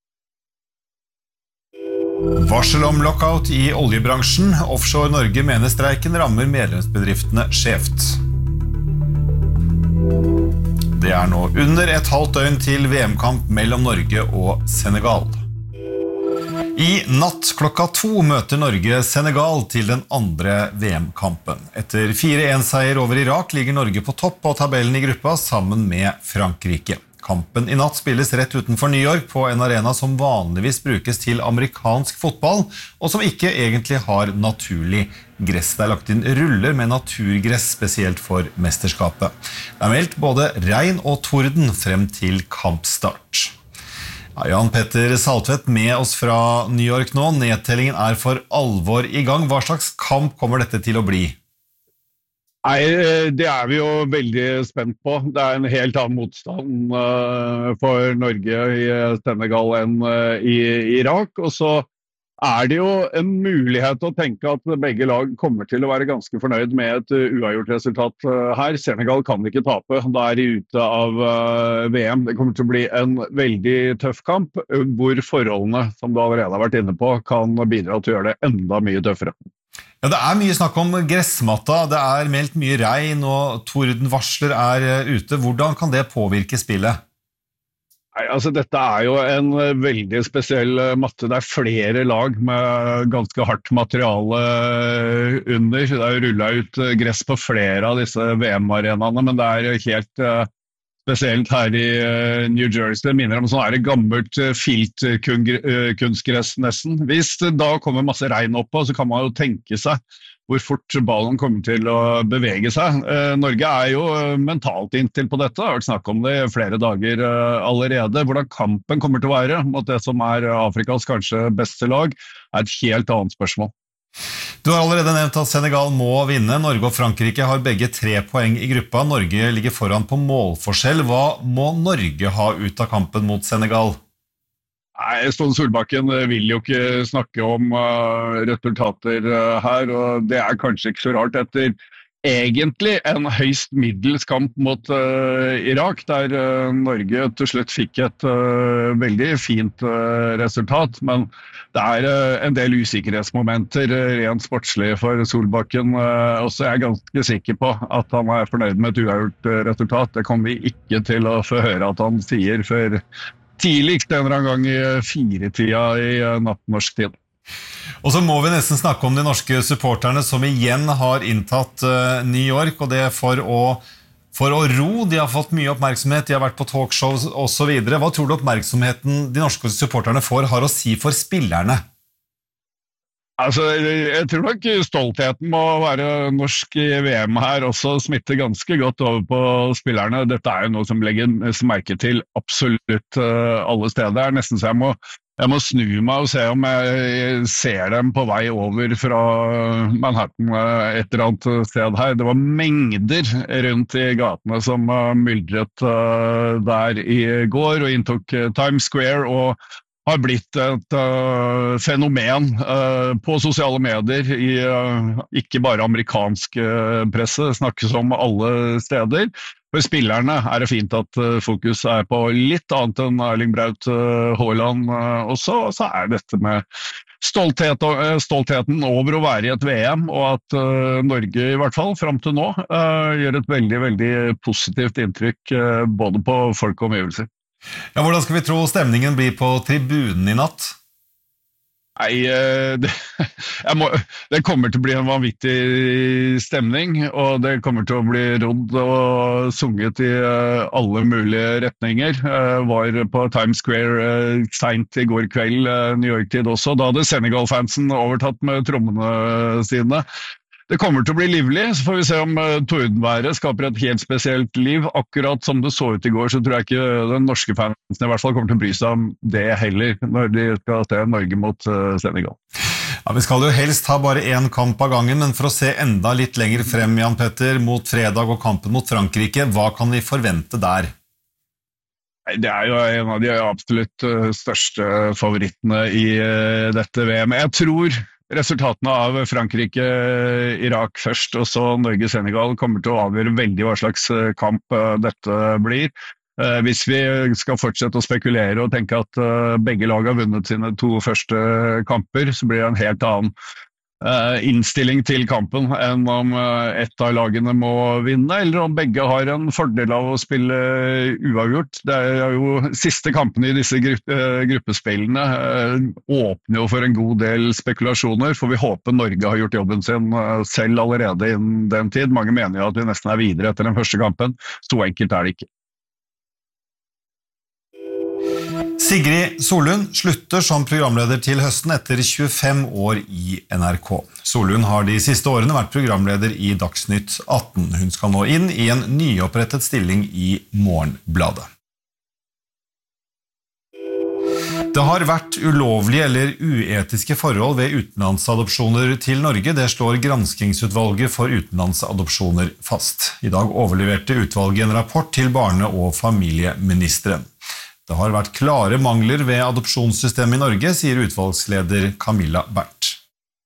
Varsel om lockout i oljebransjen. Offshore Norge mener streiken rammer medlemsbedriftene skjevt. Det er nå under et halvt døgn til VM-kamp mellom Norge og Senegal. I natt klokka 2 møter Norge Senegal til den andre VM-kampen. Etter 4-1-seier over Irak ligger Norge på topp av tabellen i gruppa sammen med Frankrike. Kampen i natt spilles rett utenfor New York på en arena som vanligvis brukes til amerikansk fotball, og som ikke egentlig har naturlig gress. Det er lagt inn ruller med naturgress spesielt for mesterskapet. Det er meldt både regn og torden frem til kampstart. Jan Petter Saltvedt med oss fra New York nå. Nedtellingen er for alvor i gang. Hva slags kamp kommer dette til å bli? Nei, det er vi jo veldig spent på. Det er en helt annen motstand for Norge i Senegal enn i Irak. Og så er det jo en mulighet å tenke at begge lag kommer til å være ganske fornøyd med et uavgjort resultat her. Senegal kan ikke tape, da er de ute av VM. Det kommer til å bli en veldig tøff kamp, hvor forholdene, som du allerede har vært inne på, kan bidra til å gjøre det enda mye tøffere. Ja, det er mye snakk om gressmatta, det er meldt mye regn og tordenvarsler er ute. Hvordan kan det påvirke spillet? Nei, altså dette er jo en veldig spesiell matte. Det er flere lag med ganske hardt materiale under. Det er rullet ut gress på flere av disse VM-arenaene, men det er helt spesielt her i New Jersey. Det minner om sånn her gammelt filtkunstgress nesten. Hvis det da kommer masse regn oppå, så kan man jo tenke seg hvor fort ballen kommer til å bevege seg. Norge jo mentalt inntil på dette, det har vært snakk om det i flere dager allerede. Hvordan kampen kommer til å være mot det som Afrikas kanskje beste lag, et helt annet spørsmål. Du har allerede nevnt at Senegal må vinne. Norge og Frankrike har begge 3 poeng i gruppa. Norge ligger foran på målforskjell. Hva må Norge ha ut av kampen mot Senegal? Nei, Ståle Solbakken vil jo ikke snakke om resultater her, og det kanskje ikke så rart etter egentlig en høyst middels kamp mot Irak, der Norge til slutt fikk et veldig fint resultat, men det en del usikkerhetsmomenter rent sportslig for Solbakken, og så ganske sikker på at han fornøyd med et uavgjort resultat. Det kommer vi ikke til å få høre at han sier før tidligst en eller annen gang i 4-tida i nattnorsk tid. Og så må vi nesten snakke om de norske supporterne som igjen har inntatt New York, og det for å ro. De har fått mye oppmerksomhet, de har vært på talkshows og så videre. Hva tror du oppmerksomheten de norske supporterne får har å si for spillerne? Altså, jeg tror nok stoltheten må være norsk i VM her også smitter ganske godt over på spillerne. Dette jo noe som legges merke til absolutt alle steder. Det nesten så jeg må snu meg og se om jeg ser dem på vei over fra Manhattan et eller annet sted her. Det var mengder rundt i gatene som myldret der i går og inntok Times Square og har blitt et fenomen på sosiale medier i ikke bare amerikansk presse, det snakkes om alle steder. For spillerne det fint at fokus på litt annet enn Erling Braut Haaland også, og så dette med stoltheten over å være i et VM, og at Norge i hvert fall frem til nå gjør et veldig, veldig positivt inntrykk både på folk og omgivelser. Ja, hvordan skal vi tro stemningen blir på tribunen i natt? Nei, det kommer til å bli en vanvittig stemning, og det kommer til å bli rodd og sunget i alle mulige retninger. Var på Times Square sent i går kveld, New York-tid også. Da hadde Senegal-fansen overtatt med trommene sine. Det kommer til å bli livlig, så får vi se om tordenværet skaper et helt spesielt liv. Akkurat som det så ut i går, så tror jeg ikke den norske fansen i hvert fall kommer til å bry seg om det heller, når de skal se Norge mot Senegal. Ja, vi skal jo helst ha bare en kamp av gangen, men for å se enda litt lenger frem, Jan Petter, mot fredag og kampen mot Frankrike, hva kan vi forvente der? Det jo en av de absolutt største favorittene i dette VM. Jeg tror resultatene av Frankrike-Irak først, og så Norge-Senegal kommer til å avgjøre veldig hva slags kamp dette blir. Hvis vi skal fortsette å spekulere og tenke at begge lag har vunnet sine 2 første kamper, så blir det en helt annen innstilling til kampen enn om ett av lagene må vinne, eller om begge har en fordel av å spille uavgjort. Det jo siste kampene i disse gruppespillene åpner jo for en god del spekulasjoner, for vi håper Norge har gjort jobben sin selv allerede innen den tid. Mange mener jo at vi nesten videre etter den første kampen. Så enkelt det ikke. Sigrid Solund slutter som programleder til høsten etter 25 år i NRK. Solund har de siste årene vært programleder i Dagsnytt 18. Hun skal nå inn i en nyopprettet stilling i Morgenbladet. Det har vært ulovlige eller uetiske forhold ved utenlandsadopsjoner til Norge. Det slår granskingsutvalget for utenlandsadopsjoner fast. I dag overleverte utvalget en rapport til barne- og familieministeren. Det har vært klare mangler ved adopsjonssystemet i Norge, sier utvalgsleder Camilla Bernt.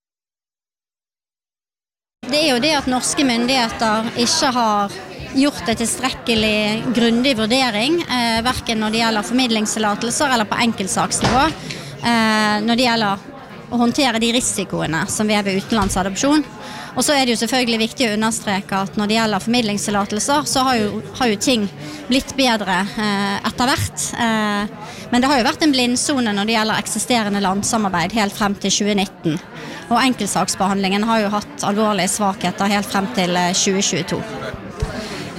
Det jo det at norske myndigheter ikke har gjort en tilstrekkelig grundig vurdering, hverken når det gjelder formidlingstillatelser eller på enkeltsaksnivå, når det gjelder å håndtere de risikoene som vi ved utenlandsadopsjon. Og så det jo selvfølgelig viktig å understreke at når det gjelder formidlingstillatelser, så har jo ting blitt bedre etter hvert. Men det har jo vært en blindsone når det gjelder eksisterende landsamarbeid helt frem til 2019. Og enkeltsaksbehandlingen har jo hatt alvorlige svakheter helt frem til 2022.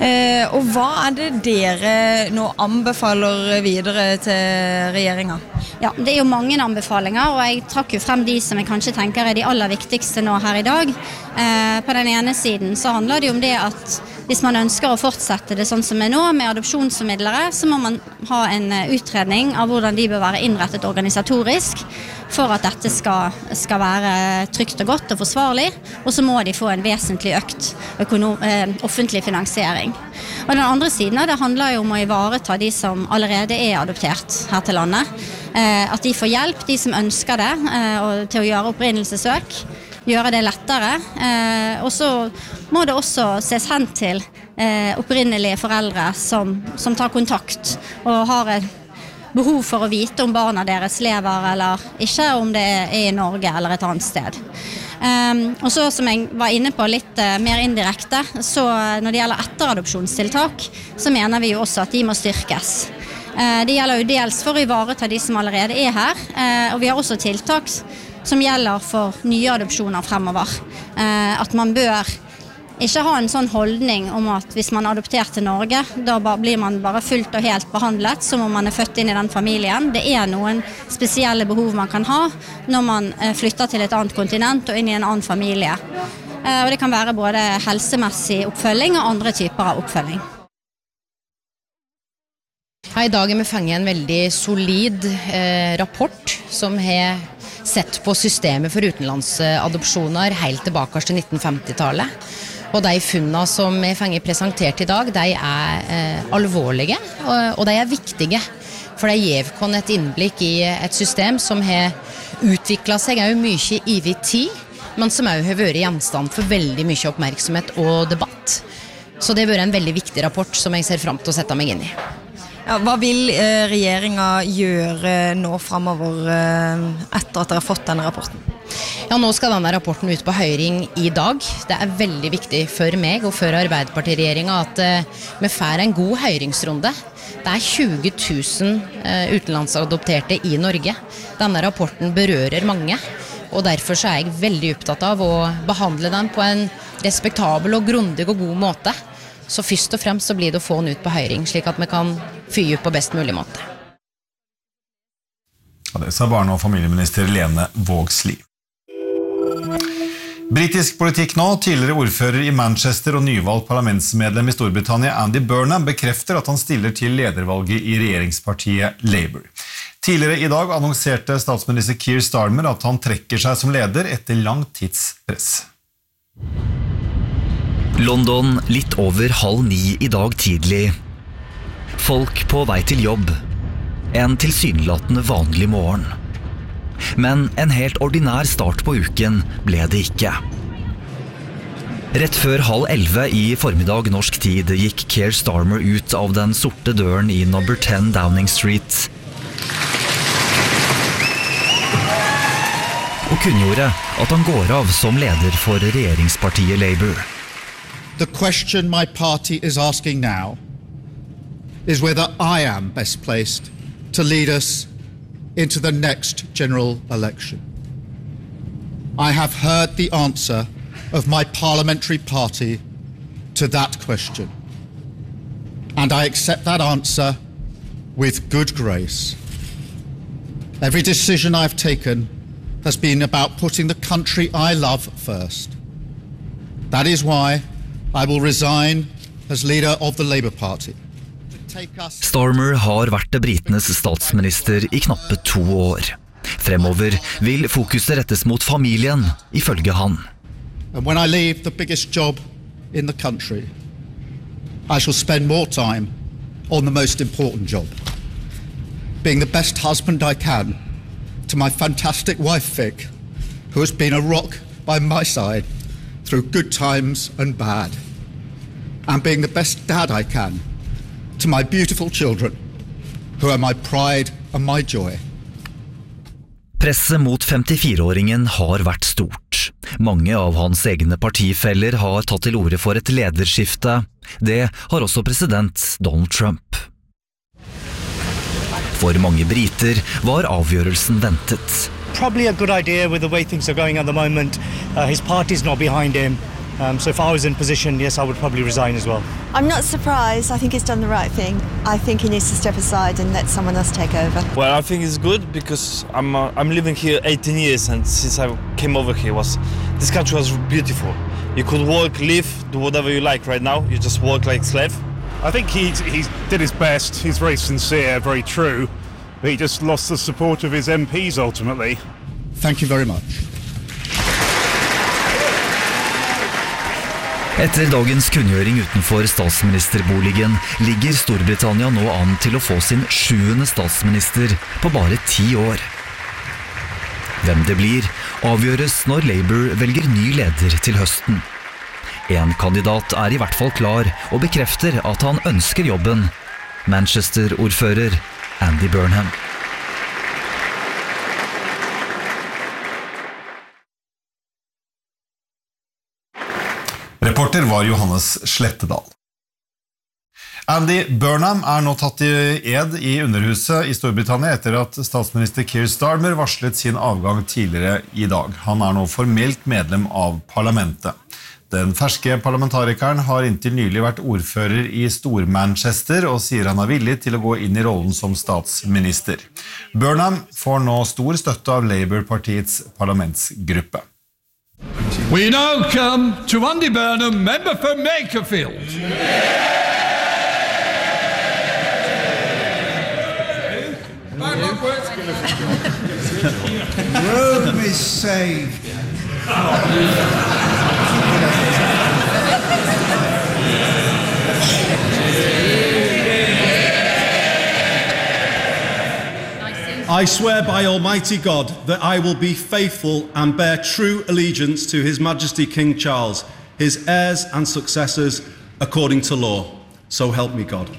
Og hva det dere nå anbefaler videre til regjeringen? Ja, det jo mange anbefalinger, og jeg trakk jo frem de som jeg kanskje tenker de aller viktigste nå her i dag. På den ene siden så handler det jo om det at hvis man ønsker å fortsette det sånn som nå, med adopsjonsformidlere, så må man ha en utredning av hvordan de bør være innrettet organisatorisk for at dette skal være trygt og godt og forsvarlig, og så må de få en vesentlig økt offentlig finansiering. Og den andre siden det handler jo om å ivareta de som allerede adoptert her til landet, at de får hjelp, de som ønsker det, til å gjøre opprinnelsessøk, gjøre det lettere, og så må det også ses hen til opprinnelige foreldre som tar kontakt og har et behov for å vite om barna deres lever eller ikke, om det i Norge eller et annet sted. Og så som jeg var inne på litt mer indirekte, så når det gjelder etteradopsjonstiltak, så mener vi jo også at de må styrkes. Det gjelder jo dels for å ivareta de som allerede her, og vi har også tiltak som gjelder for nye adopsjoner fremover. At man bør ikke ha en sånn holdning om at hvis man adopterer til Norge, da blir man bare fullt og helt behandlet som om man født inn i den familien. Det noen spesielle behov man kan ha når man flytter til et annet kontinent og inn i en annen familie. Og det kan være både helsemessig oppfølging og andre typer av oppfølging. I dag vi fanget en veldig solid rapport som har sett på systemet for utenlandsadopsjoner helt tilbake til 1950-tallet. Og de funnene som vi fanget presentert i dag, de alvorlige, og de viktige. For de gir oss et innblikk i et system som har utviklet seg mye i tid, men som også har vært gjenstand for veldig mye oppmerksomhet og debatt. Så det har vært en veldig viktig rapport som jeg ser frem til å sette meg inn i. Ja, hva vil regjeringen gjøre nå fremover etter at dere har fått denne rapporten? Ja, nå skal denne rapporten ut på høring i dag. Det veldig viktig for meg og for Arbeiderpartiregjeringen at vi får en god høringsrunde. Det 20 000 utenlandsadopterte i Norge. Denne rapporten berører mange, og derfor så jeg veldig opptatt av å behandle den på en respektabel og grundig og god måte. Så først og fremst så blir det å få den ut på høring, slik at vi kan fyre ut på best mulig måte. Ja, det sa barne- og familieminister Lene Vågslid. Britisk politikk nå. Tidligere ordfører i Manchester og nyvalgt parlamentsmedlem i Storbritannia Andy Burnham bekrefter at han stiller til ledervalget i regjeringspartiet Labour. Tidligere i dag annonserte statsminister Keir Starmer at han trekker seg som leder etter lang tids press. London litt over 8:30 i dag tidlig. Folk på vei til jobb. En tilsynelatende vanlig morgen. Men en helt ordinær start på uken ble det ikke. Rett før 10:30 i formiddag norsk tid gikk Keir Starmer ut av den sorte døren i number 10 Downing Street og kunngjorde at han går av som leder for regjeringspartiet Labour. The question my party is asking now is whether I am best placed to lead us into the next general election. I have heard the answer of my parliamentary party to that question, and I accept that answer with good grace. Every decision I've taken has been about putting the country I love first. That is why I will resign as leader of the Labour Party. Starmer har vært britenes statsminister i knappe 2 år. Fremover vil fokuset rettes mot familien, ifølge han. And when I leave the biggest job in the country, I shall spend more time on the most important job. Being the best husband I can to my fantastic wife Vic, who has been a rock by my side through good times and bad. And being the best dad I can to my beautiful children, who are my pride and my joy. Presset mot 54-åringen har vært stort. Mange av hans egne partifeller har tatt til orde for et lederskifte. Det har også president Donald Trump. For mange briter var avgjørelsen ventet. Probably a good idea with the way things are going at the moment. His party's not behind him. So if I was in position, yes, I would probably resign as well. I'm not surprised. I think he's done the right thing. I think he needs to step aside and let someone else take over. Well, I think it's good because I'm living here 18 years, and since I came over here, this country was beautiful. You could work, live, do whatever you like. Right now, you just work like a slave. I think he did his best. He's very sincere, very true. But he just lost the support of his MPs ultimately. Thank you very much. Etter dagens kunngjøring utenfor statsministerboligen ligger Storbritannia nå an til å få sin 7. statsminister på bare 10 år. Hvem det blir, avgjøres når Labour velger ny leder til høsten. En kandidat er i hvert fall klar og bekrefter at han ønsker jobben. Manchester-ordfører Andy Burnham. Reporter var Johannes Slettedal. Andy Burnham er nå tatt i ed i Underhuset i Storbritannia etter at statsminister Keir Starmer varslet sin avgang tidligere i dag. Han er nå formelt medlem av parlamentet. Den ferske parlamentarikeren har inntil nylig vært ordfører i Stor-Manchester og sier han er villig til å gå inn i rollen som statsminister. Burnham får nå stor støtte av Labour-partiets parlamentsgruppe. We now come to Andy Burnham, member for Makerfield. Rome is saved. I swear by Almighty God that I will be faithful and bear true allegiance to His Majesty King Charles, his heirs and successors, according to law. So help me God.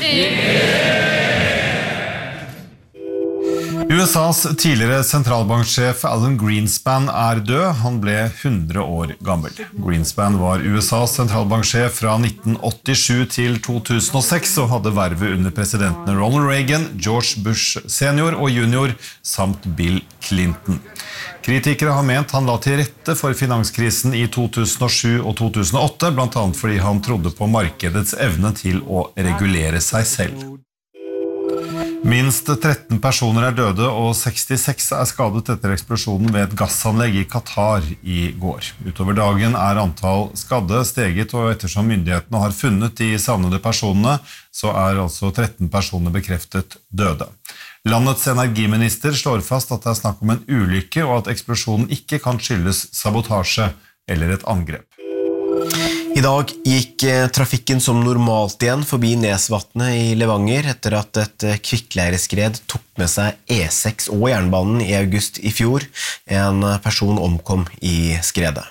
USAs tidligere sentralbanksjef Alan Greenspan er død. Han ble 100 år gammel. Greenspan var USAs sentralbanksjef fra 1987 til 2006 og hadde vervet under presidentene Ronald Reagan, George Bush senior og junior samt Bill Clinton. Kritikere har ment han la til rette for finanskrisen i 2007 og 2008, blant annet fordi han trodde på markedets evne til å regulere seg selv. Minst 13 personer er døde og 66 er skadet etter eksplosjonen ved et gassanlegg i Qatar i går. Utover dagen er antall skadde steget, og ettersom myndighetene har funnet de savnede personene, så er altså 13 personer bekreftet døde. Landets energiminister slår fast at det er snakk om en ulykke, og at eksplosjonen ikke kan skyldes sabotasje eller et angrep. I dag gikk trafikken som normalt igjen forbi Nesvatnet i Levanger etter at et kvikkleireskred tok med seg E6 og jernbanen i august i fjor. En person omkom i skredet.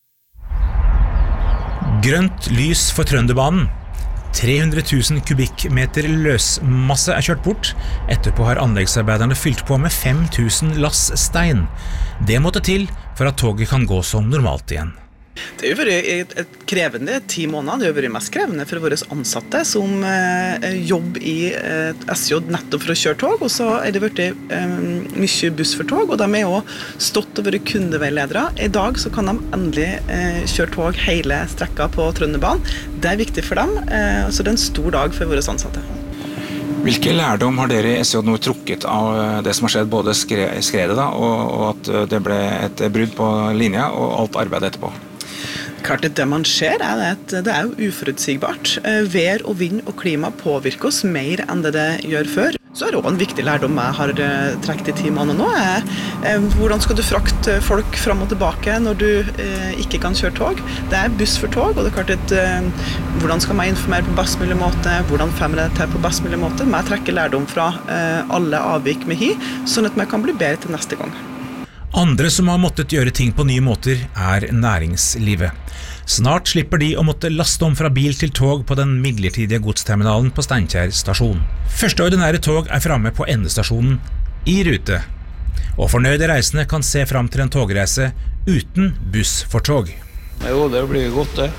Grønt lys for Trønderbanen. 300 000 kubikkmeter løsmasse er kjørt bort. Etterpå har anleggsarbeiderne fylt på med 5 000 lass stein. Det måtte til for at toget kan gå som normalt igjen. Det har vært et krevende 10 måneder. Det har vært mest krevende for våre ansatte som jobber i SJ nettopp for å kjøre tog, og så er det vært mye buss for tog, og de er også stått og vært kundeveiledere. I dag så kan de endelig kjøre tog hele strekka på Trønderbanen. Det er viktig for dem, så det er en stor dag for våre ansatte. Hvilke lærdom har dere i SJ nå trukket av det som har skjedd, både skredet da, og at det ble et brudd på linja og alt arbeidet etterpå? Klart det man ser er at det er jo uforutsigbart. Vær og vind og klima påvirker oss mer enn det gjør før. Så er det også en viktig lærdom jeg har trekket i 10 måneder nå. Hvordan skal du frakte folk fram og tilbake når du ikke kan kjøre tog? Det er buss for tog, og det er klart at hvordan skal man informere på best mulig måte? Hvordan får man det til på best mulig måte? Man trekker lærdom fra alle avvik med hi, sånn at man kan bli bedre til neste gang. Andre som har måttet gjøre ting på nye måter er næringslivet. Snart slipper de å måtte laste om fra bil til tog på den midlertidige godsterminalen på Steinkjer stasjon. Første ordinære tog er framme på endestasjonen i rute. Og fornøyde reisende kan se fram til en togreise uten buss for tog. Jo, det blir godt det.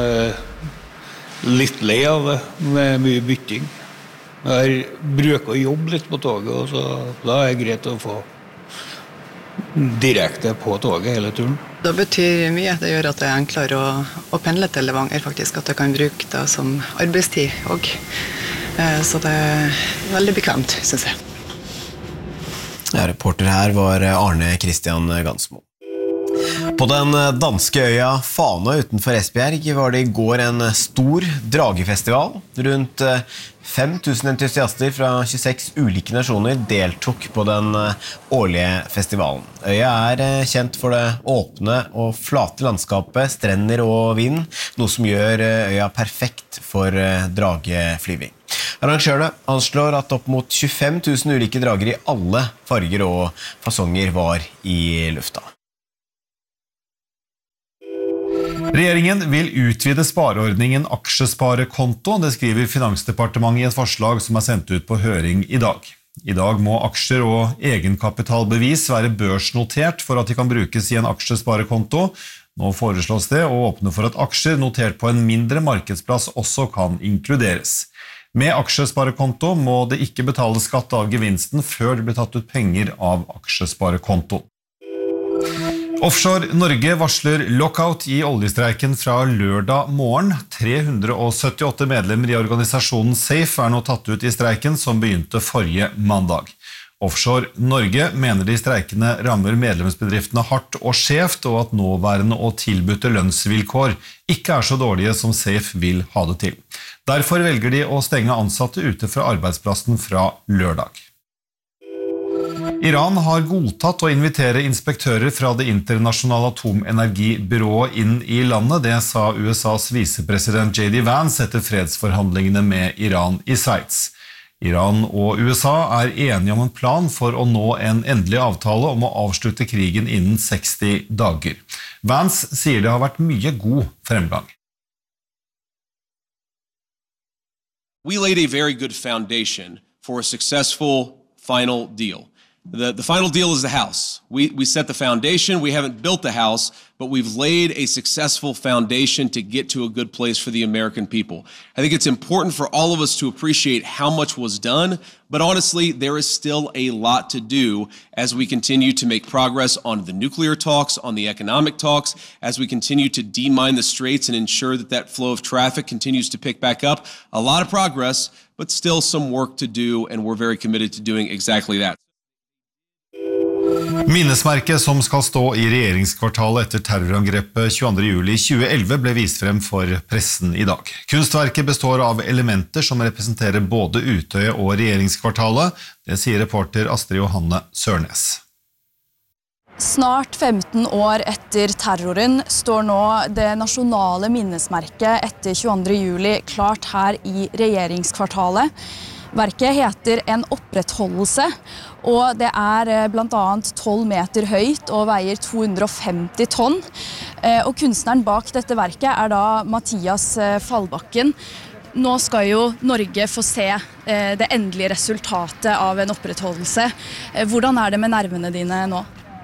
Litt lei av det, med mye bytting. Jeg bruker å jobbe litt på toget, og så da er det greit å få direkte på toget hele turen. Det betyr mye. Det gjør at det enklere å pendle til Levanger, faktisk. At jeg kan bruke det som arbeidstid også. Så det veldig bekvemt, synes jeg. Ja, reporter her var Arne Christian Gansmo. På den danske øya Fana utenfor Esbjerg var det I går en stor dragefestival. Rundt 5000 entusiaster fra 26 ulike nasjoner deltok på den årlige festivalen. Øya kjent for det åpne og flate landskapet, strender og vind, noe som gjør øya perfekt for drageflyving. Arrangørene anslår at opp mot 25 000 ulike drager I alle farger og fasonger var I lufta. Regjeringen vil utvide spareordningen aksjesparekonto, det skriver Finansdepartementet I et forslag som sendt ut på høring I dag. I dag må aksjer og egenkapitalbevis være børsnotert for at de kan brukes I en aksjesparekonto. Nå foreslås det å åpne for at aksjer notert på en mindre markedsplass også kan inkluderes. Med aksjesparekonto må det ikke betale skatt av gevinsten før det blir tatt ut penger av aksjesparekonto. Offshore Norge varsler lockout I oljestreiken fra lørdag morgen. 378 medlemmer I organisasjonen SAFE nå tatt ut I streiken som begynte forrige mandag. Offshore Norge mener de streikene rammer medlemsbedriftene hardt og skjevt, og at nåværende og tilbudte lønnsvilkår ikke så dårlige som SAFE vil ha det til. Derfor velger de å stenge ansatte ute fra arbeidsplassen fra lørdag. Iran har godtatt å invitere inspektører fra det internasjonale atomenergibyrået inn I landet, det sa USAs visepresident J.D. Vance etter fredsforhandlingene med Iran I Sveits. Iran og USA enige om en plan for å nå en endelig avtale om å avslutte krigen innen 60 dager. Vance sier det har vært mye god fremgang. We laid a very good foundation for a successful final deal. The final deal is the house. We set the foundation. We haven't built the house, but we've laid a successful foundation to get to a good place for the American people. I think it's important for all of us to appreciate how much was done, but honestly, there is still a lot to do as we continue to make progress on the nuclear talks, on the economic talks, as we continue to demine the straits and ensure that that flow of traffic continues to pick back up. A lot of progress, but still some work to do, and we're very committed to doing exactly that. Minnesmerket som skal stå I regjeringskvartalet etter terrorangrepet 22. juli 2011 ble vist frem for pressen I dag. Kunstverket består av elementer som representerer både Utøya og regjeringskvartalet, det sier reporter Astrid Johanne Sørnes. Snart 15 år etter terroren står nå det nasjonale minnesmerket etter 22. juli klart her I regjeringskvartalet. Verket heter En opprettholdelse, og det blant annet 12 meter høyt og veier 250 tonn. Og kunstneren bak dette verket da Mathias Fallbakken. Nå skal jo Norge få se det endelige resultatet av en opprettholdelse. Hvordan det med nervene dine nå?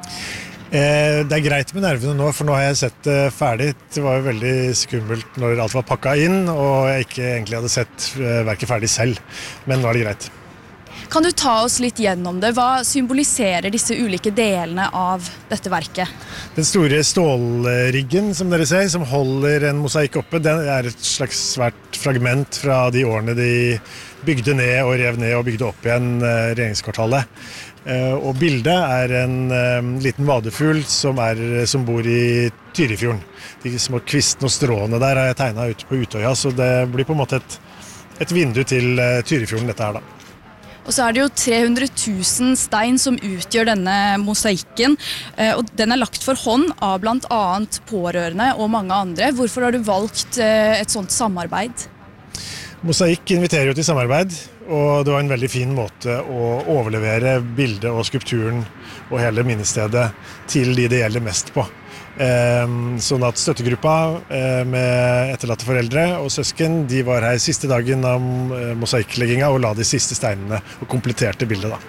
Det greit med nervene nå, for nå har jeg sett det ferdig. Det var jo veldig skummelt når alt var pakket inn, og jeg ikke egentlig hadde sett verket ferdig selv. Men nå det greit. Kan du ta oss litt gjennom det? Hva symboliserer disse ulike delene av dette verket? Den store stålriggen, som dere ser, som holder en mosaikk oppe, den et slags svært fragment fra de årene de bygde ned og rev ned og bygde opp igjen regjeringskvartalet. Og bildet en liten vadefugl som bor I Tyrifjorden. De små kvistene og stråene der har jeg tegnet ute på Utøya, så det blir på en måte et vindu til Tyrifjorden dette her da. Og så det jo 300 000 stein som utgjør denne mosaikken, og den lagt for hånd av blant annet pårørende og mange andre. Hvorfor har du valgt et sånt samarbeid? Mosaikk inviterer jo til samarbeid, og det var en veldig fin måte å overlevere bildet og skulpturen og hele minnestedet til de det gjelder mest på. Sånn at støttegruppa med etterlatte foreldre og søsken, de var her siste dagen av mosaikklegginga og la de siste steinene og kompletterte bildet da.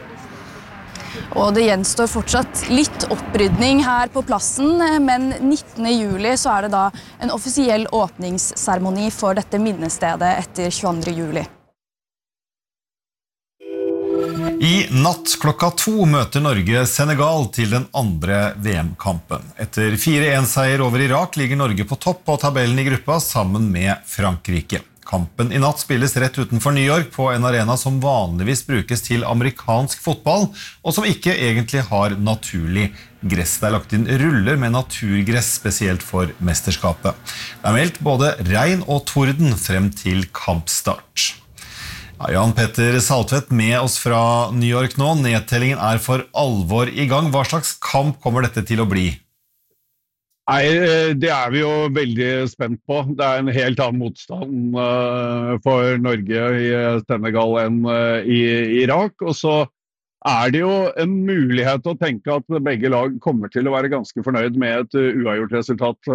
Og det gjenstår fortsatt litt opprydning her på plassen, men 19. juli så det da en offisiell åpningsseremoni for dette minnestedet etter 22. juli. I natt klokka 2 møter Norge Senegal til den andre VM-kampen. Etter 4-1-seier over Irak ligger Norge på topp på tabellen i gruppa sammen med Frankrike. Kampen i natt spilles rett utenfor New York på en arena som vanligvis brukes til amerikansk fotball, og som ikke egentlig har naturlig gress. Det lagt inn ruller med naturgress spesielt for mesterskapet. Det meldt både regn og torden frem til kampstart. Ja, Jan Petter Saltvedt med oss fra New York nå. Nedtellingen for alvor i gang. Hva slags kamp kommer dette til å bli? Nei, det vi jo veldig spent på. Det en helt annen motstand for Norge i Senegal enn i Irak. Og så det jo en mulighet å tenke at begge lag kommer til å være ganske fornøyd med et uavgjort resultat